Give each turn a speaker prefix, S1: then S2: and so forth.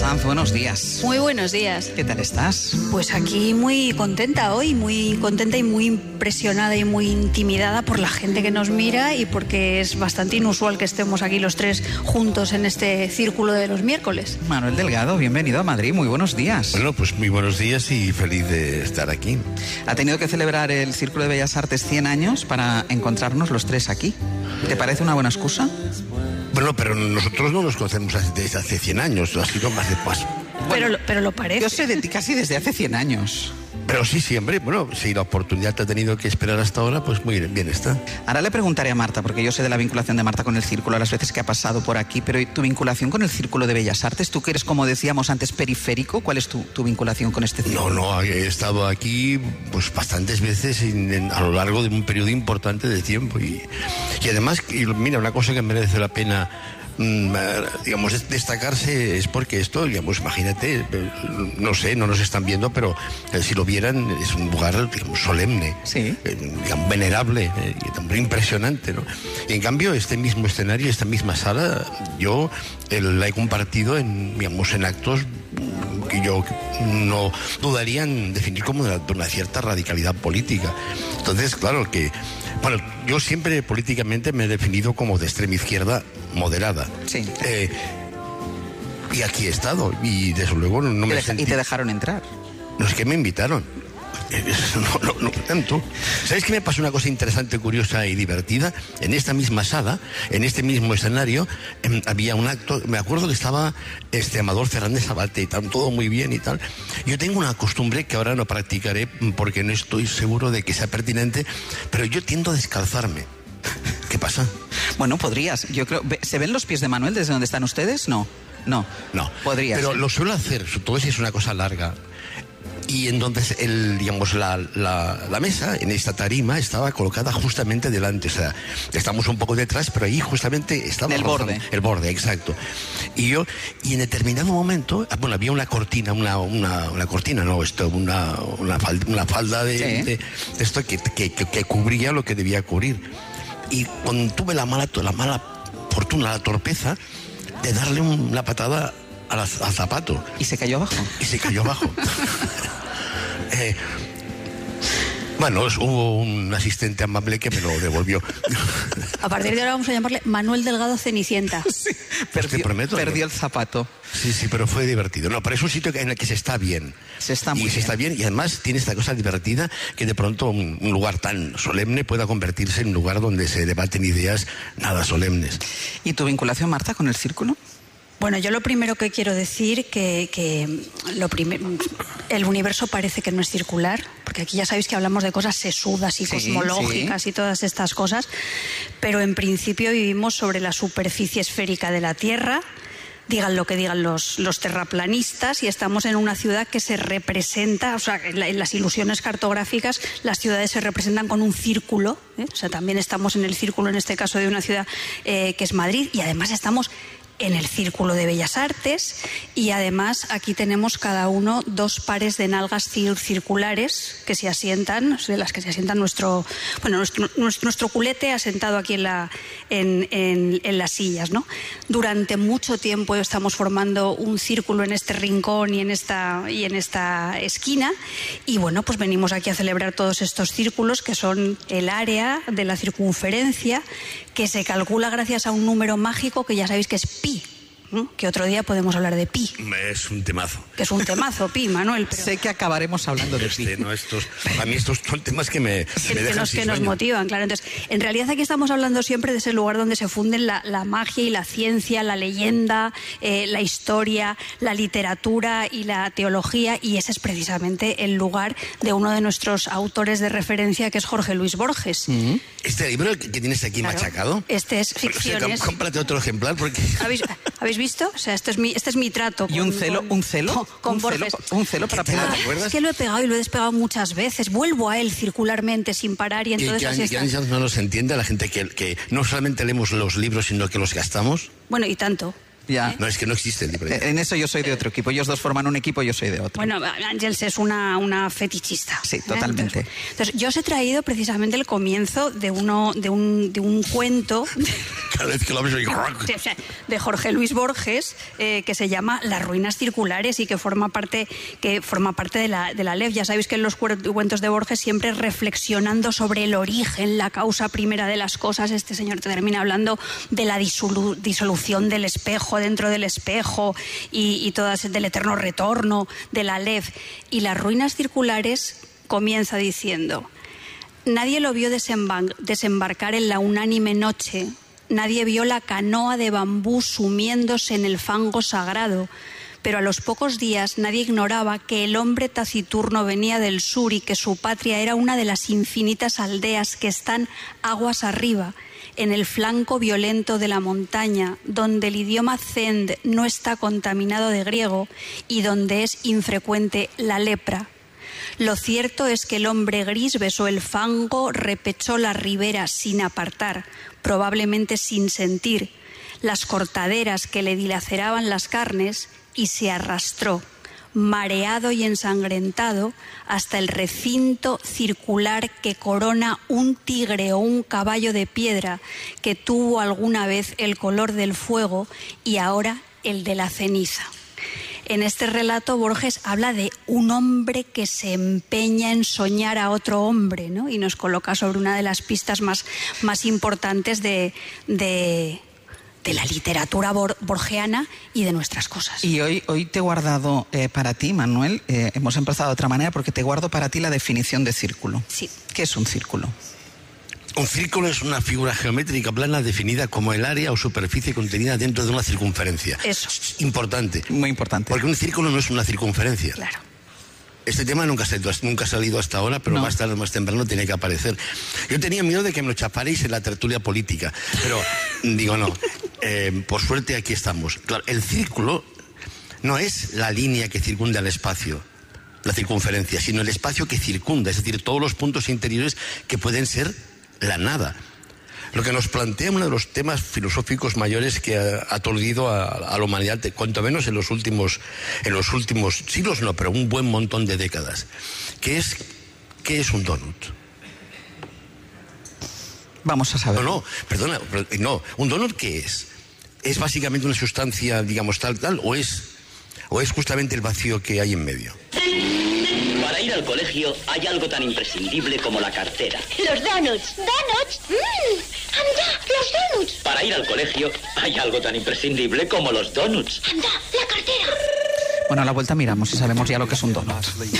S1: Sanz, buenos días.
S2: Muy buenos días.
S1: ¿Qué tal estás?
S2: Pues aquí muy contenta hoy, muy contenta y muy impresionada y muy intimidada por la gente que nos mira y porque es bastante inusual que estemos aquí los tres juntos en este círculo de los miércoles.
S1: Manuel Delgado, bienvenido a Madrid, muy buenos días.
S3: Bueno, pues muy buenos días y feliz de estar aquí.
S1: Ha tenido que celebrar el Círculo de Bellas Artes 100 años para encontrarnos los tres aquí. ¿Te parece una buena excusa?
S3: Bueno, pero nosotros no nos conocemos desde hace 100 años, ha sido más de paso.
S2: Pero lo parece.
S1: Yo sé de ti casi desde hace 100 años.
S3: Pero sí, siempre, bueno, si la oportunidad te ha tenido que esperar hasta ahora, pues muy bien está.
S1: Ahora le preguntaré a Marta, porque yo sé de la vinculación de Marta con el Círculo, las veces que ha pasado por aquí, pero ¿y tu vinculación con el Círculo de Bellas Artes? Tú que eres, como decíamos antes, periférico, ¿cuál es tu vinculación con este círculo?
S3: No, he estado aquí pues bastantes veces a lo largo de un periodo importante de tiempo y además, mira, una cosa que merece la pena digamos destacarse es porque esto, digamos, imagínate, no sé, no nos están viendo, pero si lo vieran es un lugar, digamos, solemne,
S1: sí,
S3: digamos, venerable, y también impresionante, ¿no? Y en cambio este mismo escenario, esta misma sala, yo la he compartido en actos que yo no dudaría en definir como de una cierta radicalidad política. Entonces, claro que, bueno, yo siempre políticamente me he definido como de extrema izquierda moderada.
S1: Sí.
S3: Y aquí he estado, y desde luego no me sentí...
S1: ¿Y te dejaron entrar?
S3: No, es que me invitaron. No tanto. ¿Sabes qué me pasó? Una cosa interesante, curiosa y divertida. En esta misma sala, en este mismo escenario, había un acto. Me acuerdo que estaba Amador Fernández Abate y tal, todo muy bien y tal. Yo tengo una costumbre que ahora no practicaré porque no estoy seguro de que sea pertinente, pero yo tiendo a descalzarme. ¿Qué pasa?
S1: Bueno, podrías. Yo creo. ¿Se ven los pies de Manuel desde donde están ustedes? No. Podrías.
S3: Pero lo suelo hacer, sobre todo si es una cosa larga. Y entonces la mesa en esta tarima estaba colocada justamente delante, o sea, estamos un poco detrás, pero ahí justamente estaba
S1: el borde.
S3: El borde, exacto. Y en determinado momento, bueno, había una cortina, una falda de esto que cubría lo que debía cubrir. Y cuando tuve la mala fortuna, la torpeza de darle una patada al zapato.
S1: ¿Y se cayó abajo?
S3: Bueno, hubo un asistente amable que me lo devolvió.
S2: A partir de ahora vamos a llamarle Manuel Delgado Cenicienta.
S1: Sí,
S3: perdió
S1: el zapato.
S3: Sí, pero fue divertido. No, pero es un sitio en el que se está bien.
S1: Se está bien
S3: y además tiene esta cosa divertida que de pronto un lugar tan solemne pueda convertirse en un lugar donde se debaten ideas nada solemnes.
S1: ¿Y tu vinculación, Marta, con el Círculo?
S2: Bueno, yo lo primero que quiero decir el universo parece que no es circular, porque aquí ya sabéis que hablamos de cosas sesudas y cosmológicas y todas estas cosas, pero en principio vivimos sobre la superficie esférica de la Tierra, digan lo que digan los terraplanistas, y estamos en una ciudad que se representa, o sea, en las ilusiones cartográficas las ciudades se representan con un círculo, o sea, también estamos en el círculo en este caso de una ciudad que es Madrid, y además estamos en el Círculo de Bellas Artes, y además aquí tenemos cada uno dos pares de nalgas circulares que se asientan, de las que se asientan nuestro culete asentado aquí en las sillas, ¿no? Durante mucho tiempo estamos formando un círculo en este rincón y en esta esquina, y bueno, pues venimos aquí a celebrar todos estos círculos que son el área de la circunferencia, que se calcula gracias a un número mágico que ya sabéis que es pi, ¿no? Que otro día podemos hablar de pi.
S3: Es un temazo.
S2: Que es un temazo, pi, Manuel. Pero...
S1: Sé que acabaremos hablando de pi.
S3: A mí estos son temas que me dejan sin
S2: que nos motivan, claro. Entonces, en realidad aquí estamos hablando siempre de ese lugar donde se funden la magia y la ciencia, la leyenda, la historia, la literatura y la teología, y ese es precisamente el lugar de uno de nuestros autores de referencia, que es Jorge Luis Borges.
S3: Mm-hmm. Este libro que tienes aquí machacado.
S2: Este es Ficciones.
S3: Cómprate otro ejemplar porque...
S2: ¿Habéis visto? O sea, este es mi trato.
S1: ¿Y un celo?
S2: Con Borges.
S1: Un celo para pegar.
S3: ¿Te acuerdas?
S2: Es que lo he pegado y lo he despegado muchas veces. Vuelvo a él circularmente sin parar y entonces...
S3: ¿Y no nos entiende la gente que no solamente leemos los libros, sino que los gastamos?
S2: Bueno, y tanto.
S1: Ya.
S3: No, es que no existe el libre diálogo.
S1: En eso yo soy de otro equipo. Ellos dos forman un equipo, yo soy de otro.
S2: Bueno, Ángels es una fetichista.
S1: Sí, totalmente.
S2: Entonces, yo os he traído precisamente el comienzo de un cuento
S3: Cada vez que lo ves,
S2: de Jorge Luis Borges, que se llama Las ruinas circulares y que forma parte de la LEF. Ya sabéis que en los cuentos de Borges siempre reflexionando sobre el origen, la causa primera de las cosas, este señor te termina hablando de la disolución del espejo dentro del espejo y todas del eterno retorno de la LEF. Y Las ruinas circulares comienza diciendo: nadie lo vio desembarcar en la unánime noche. Nadie vio la canoa de bambú sumiéndose en el fango sagrado, pero a los pocos días nadie ignoraba que el hombre taciturno venía del sur y que su patria era una de las infinitas aldeas que están aguas arriba, en el flanco violento de la montaña, donde el idioma zend no está contaminado de griego y donde es infrecuente la lepra. Lo cierto es que el hombre gris besó el fango, repechó la ribera sin apartar, probablemente sin sentir, las cortaderas que le dilaceraban las carnes y se arrastró, mareado y ensangrentado, hasta el recinto circular que corona un tigre o un caballo de piedra que tuvo alguna vez el color del fuego y ahora el de la ceniza. En este relato Borges habla de un hombre que se empeña en soñar a otro hombre, ¿no? Y nos coloca sobre una de las pistas más importantes de la literatura borgiana y de nuestras cosas.
S1: Y hoy te he guardado para ti, Manuel, hemos empezado de otra manera porque te guardo para ti la definición de círculo.
S2: Sí.
S1: ¿Qué es un círculo?
S3: Un círculo es una figura geométrica plana definida como el área o superficie contenida dentro de una circunferencia.
S2: Eso.
S3: Importante.
S1: Muy importante.
S3: Porque un círculo no es una circunferencia.
S2: Claro.
S3: Este tema nunca ha salido hasta ahora, pero
S1: No.
S3: más tarde o más temprano tiene que aparecer. Yo tenía miedo de que me lo chaparéis en la tertulia política, pero digo no. Por suerte aquí estamos. Claro, el círculo no es la línea que circunda el espacio, la circunferencia, sino el espacio que circunda, es decir, todos los puntos interiores que pueden ser la nada. Lo que nos plantea uno de los temas filosóficos mayores que ha aturdido a la humanidad, cuanto menos en los últimos siglos, no, pero un buen montón de décadas. ¿Qué es un donut?
S1: Vamos a saber.
S3: No, ¿un donut qué es? ¿Es básicamente una sustancia, digamos, tal, o es justamente el vacío que hay en medio?
S4: Para ir al colegio hay algo tan imprescindible como la cartera.
S5: Los donuts. ¿Donuts? ¡Anda! ¡Los donuts!
S4: Para ir al colegio hay algo tan imprescindible como los donuts.
S5: ¡Anda! ¡La cartera!
S1: Bueno, a la vuelta miramos y sabemos ya lo que es un donut.